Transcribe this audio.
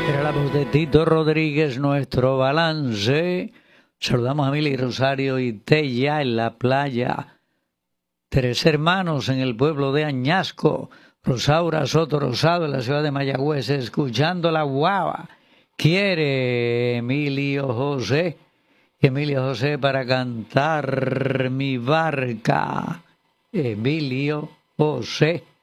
Era la voz de Tito Rodríguez, nuestro balance. Saludamos a Mili Rosario y Tella en la playa. Tres hermanos en el pueblo de Añasco. Rosaura Soto Rosado en la ciudad de Mayagüez, escuchando la guava. Quiere Emilio José para cantar Mi Barca. Emilio José.